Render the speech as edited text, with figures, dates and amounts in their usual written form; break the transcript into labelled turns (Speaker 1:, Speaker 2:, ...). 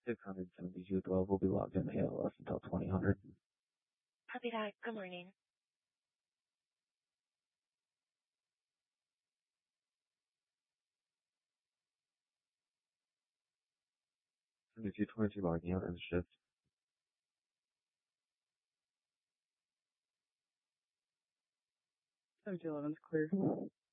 Speaker 1: 672.12 will be logged in ALS until 2000.
Speaker 2: Copy that. Good morning.
Speaker 1: 7222 logging out and shift.
Speaker 3: 7211 is clear.